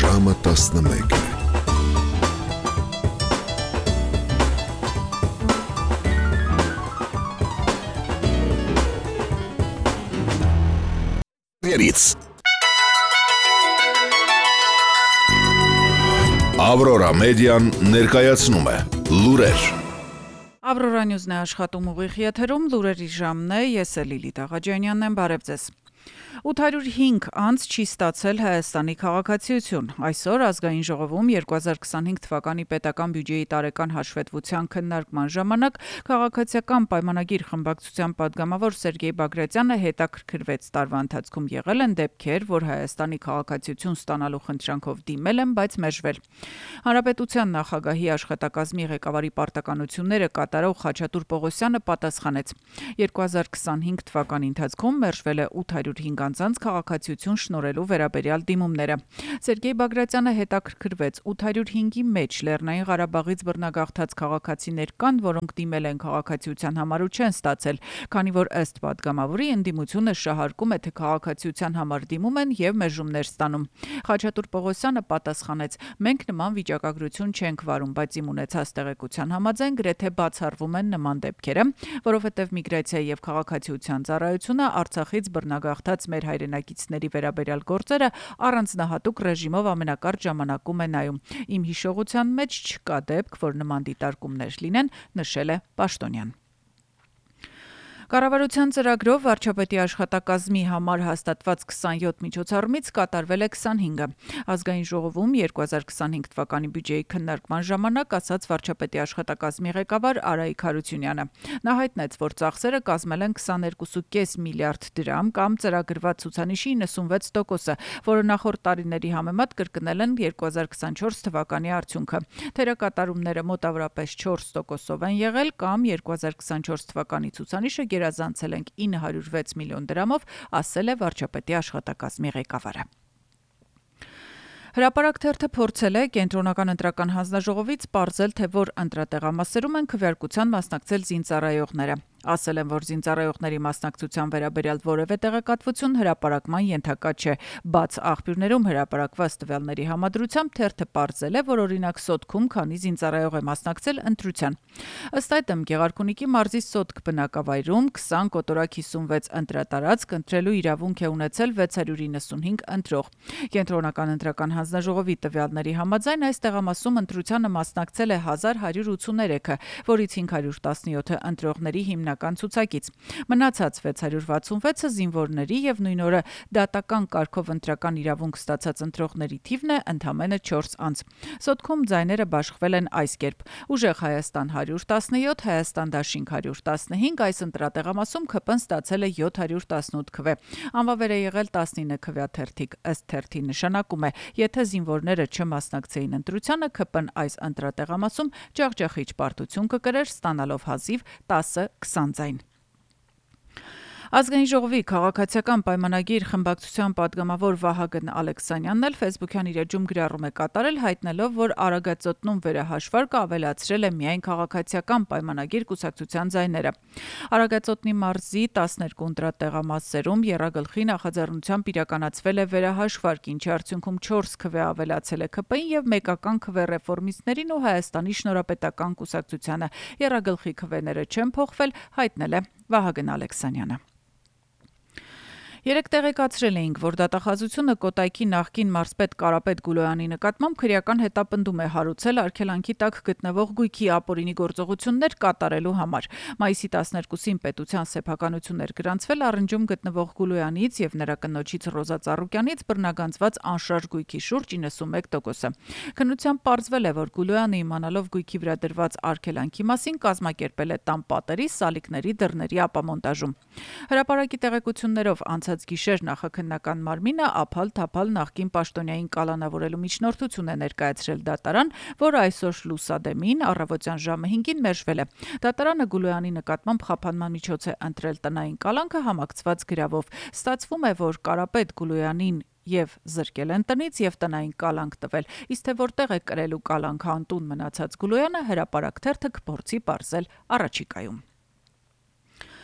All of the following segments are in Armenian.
ժամը 11 է։ Ավրորա մեդիան ներկայացնում է լուրեր։ Ավրորա նյուզն է աշխատում ուղիղ եթերում, լուրերի ժամն է, ես է Լիլիթ Աղաջանյանն եմ, բարև ձեզ։ 805 անց չի ստացել Հայաստանի քաղաքացիություն։ Այսօր ազգային ժողովում 2025 թվականի պետական բյուջեի տարեկան հաշվետվության քննարկման ժամանակ քաղաքացիական պայմանագիր խմբակցության պատգամավոր Սերգեյ Բագրատյանը հետաքրքրվեց տարվա ընթացքում եղել են դեպքեր, որ Հայաստանի քաղաքացիություն ստանալու խնդրանքով դիմել են, բայց մերժվել։ Հանրապետության նախագահի աշխատակազմի ղեկավարի պարտականությունները կատարող Խաչատուր Պողոսյանը պատասխանեց. 2025 թվականի ընթացքում մերժվել է 805 անձանց քաղաքացիություն շնորհելու վերաբերյալ դիմումները։ Սերգեյ Բագրատյանը հետաքրքրվեց 805-ի մեջ Լեռնային Ղարաբաղից բռնագաղթած քաղաքացիներ կան, որոնք դիմել են քաղաքացիության համար ու չեն ստացել, քանի որ ըստ պատգամավորի ընդդիմությունը շահարկում է, թե քաղաքացիության համար դիմում են եւ մերժումներ ստանում։ Խաչատուր Պողոսյանը պատասխանեց. մենք նման վիճակագրություն չենք վարում, բայց իմ ունեցած տեղեկության համաձայն գրեթե բացառվում են նման դեպքերը, որովհետեւ միգրացիայի եւ քաղաքացիության ծառայությունը Արցախից բռնագաղթած մեր հայրենակիցների վերաբերյալ գործերը առանձնահատուկ ռեժիմով ամենակարճ ժամանակում է նայում։ Իմ հիշողության մեջ չկա դեպք, որ նման դիտարկումներ լինեն, նշել է Պաշտոնյան։ Կառավարության ծրագրով վարչապետի աշխատակազմի համար հաստատված 27 միջոցառումից կատարվել է 25-ը։ Ազգային ժողովում 2025 թվականի բյուջեի քննարկման ժամանակ ասաց վարչապետի աշխատակազմի ղեկավար Արայիկ Հարությունյանը։ Նա հայտնեց, որ ծախսերը կազմել են 22.5 միլիարդ դրամ կամ ծրագրված ցուցանիշի 96%-ը, որը նախորդ տարիների համեմատ կրկնել են 2024 թվականի արդյունքը։ Թերակատարումները մոտավորապես 4%-ով են եղել կամ 2024 թվականի ցուցանիշը գերազանցել ենք 906 միլիոն դրամով, ասել է վարչապետի աշխատակազմի ղեկավարը։ Հրապարակ թերթը փորձել է կենտրոնական ընտրական հանձնաժողովից պարզել, թե որ ընտրատեղամասերում են քվեարկության մասնակցել զինծառայողները։ Ասել են, որ զինծառայողների մասնակցության վերաբերյալ որևէ տեղեկատվություն հրապարակման ենթակա չէ։ Բաց աղբյուրներում հրապարակված տվյալների համադրությամբ թերթը պարզել է, որ օրինակ Սոտքում քանի զինծառայող է մասնակցել ընտրության։ Ըստ այդմ Գեղարքունիքի մարզի Սոտք բնակավայրում 20 կոտորակ 56 ընտրատարածք ընտրելու իրավունք է ունեցել 695 ընտրող։ Կենտրոնական ընտրական հանձնաժողովի տվյալների համաձայն այս տեղամասում ընտրությանը մասնակցել է 1183-ը, որից 517-ը ընտրողների հիմնական ցուցակից։ Մնացած 666-ը զինվորների եւ նույն օրը դատական կարգով ընտրական իրավունք ստացած ընտրողների թիվն է ընդամենը 4 անց։ Սոտքում ձայները բաշխվել են այս կերպ. Ուժեղ Հայաստան 117, Հայաստան դաշինք 115, այս ընտրատեղամասում ՔՊ-ն ստացել է 718 քվե։ Անվավեր է եղել 19 քվեաթերթիկ, ըստ թերթի նշանակում է, եթե զինվորները չմասնակցեին ընտրությանը, ՔՊ-ն այս ընտրատեղամասում ջախջախիչ պարտություն կկրեր, ստանալով հազիվ 10-20 ձայն։ Ազգային ժողովի քաղաքացիական պայմանագիր խմբակցության պատգամավոր Վահագն Ալեքսանյանն էլ Facebook-յան իր էջում գրառում է կատարել, հայտնելով, որ Արագածոտնում վերահաշվարկը ավելացրել է միայն քաղաքացիական պայմանագիր կուսակցության ձայները։ Արագածոտնի մարզի 12 ընտրատեղամասերում եռագլխի նախաձեռնությամբ իրականացվել է վերահաշվարկ, ինչի արդյունքում 4 քվե ավելացել է ՔՊ-ին եւ մեկական քվե ռեֆորմիստներին ու Հայաստանի շնորհապետական կուսակցությանը։ Եռագլխի քվեները չեն փոխվել, հայտնել է Վահագն Ալեքսանյանը։ Երեկ տեղեկացրել էինք, որ դատախազությունը Կոտայքի նախկին մարզպետ Կարապետ Գուլոյանի նկատմամբ քրեական հետապնդում է հարուցել արգելանքի տակ գտնվող գույքի ապօրինի գործողություններ կատարելու համար։ Մայիսի 12-ին պետության սեփականություն էր գրանցվել առնջում գտնվող Գուլոյանից եւ նրա կնոջից Ռոզա Ծառուկյանից բռնագանձված անշարժ գույքի շուրջ 91%-ը։ Քննությամբ պարզվել է, որ Գուլոյանը իմանալով գույքի վրա դրված արգելանքի մասին կազմակերպել է տան պատերի, սալիկների, դռների ապամոնտաժում։ Հրապարակի տեղեկություններով գիշեր նախաքննական մարմինը ափալ-թափալ նախկին պաշտոնյային կալանավորելու միջնորդություն է ներկայացրել դատարան, որը այսօր լուսադեմին առավոտյան ժամը 5-ին մերժվել է։ Դատարանը Գուլոյանի նկատմամբ խափանման միջոց է ընտրել տնային կալանքը համակցված գրավով։ Ստացվում է, որ Կարապետ Գուլոյանին եւ զրկել են տնից եւ տնային կալանք տվել, իսկ թե որտեղ է կրելու կալանքը անտուն մնացած Գուլոյանը հրապարակ թերթը կփորձի պարզել առաջիկայում։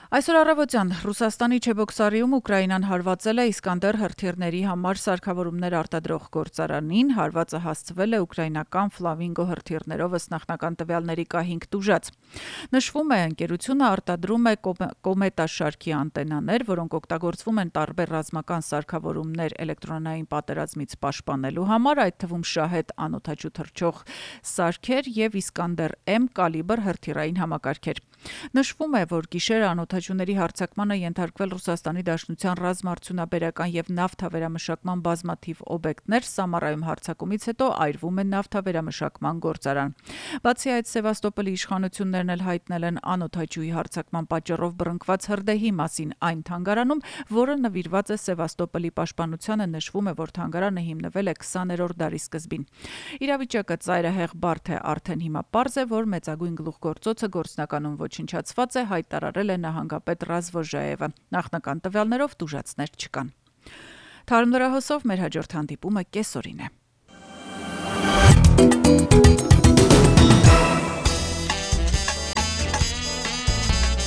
Այսօր առավոտյան Ռուսաստանի Չեբոքսարիում Ուկրաինան հարվածել է Իսկանդեր հրթիռների համար սարքավորումներ արտադրող գործարանին, հարվածը հասցվել է ուկրաինական Ֆլամինգո հրթիռներով ըստ նախնական տվյալների K5 տուժած։ Նշվում է, ընկերությունը արտադրում է կոմետա շարքի անտենաներ, որոնք օգտագործվում են տարբեր ռազմական սարքավորումներ էլեկտրոնային պատերազմից պաշտպանելու համար, այդ թվում շահեդ անօդաչու թռչող սարքեր եւ Իսկանդեր M կալիբր հրթիռային համակարգեր։ Նշվում է, որ գիշերը անօդաչուների հարձակմանը ենթարկվել Ռուսաստանի Դաշնության ռազմաարդյունաբերական եւ նավթավերամշակման բազմաթիվ օբյեկտներ, Սամարայում հարձակումից հետո այրվում է նավթավերամշակման գործարան։ Բացի այդ, Սևաստոպոլի իշխանություններն էլ հայտնել են անօդաչուի հարձակման պատճառով բռնկված հրդեհի մասին այն թանգարանում, որը նվիրված է Սևաստոպոլի պաշտպանությանը, նշվում է, որ թանգարանը հիմնվել է 20-րդ դարի սկզբին։ Իրավիճակը ծայրահեղ բարդ է, արդեն հիմա պարզ է, որ մեծագույն գլուխգործոցը գործնականում ոչնչացված է, հայտարարել է նահանգապետ Ռազվոժաևը։ Նախնական տվյալներով տուժածներ չկան։ Թարմ լրահոսով մեր հաջորդ հանդիպումը կեսօրին է։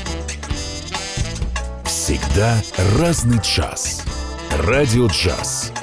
Всегда разный час. Радио Джаз.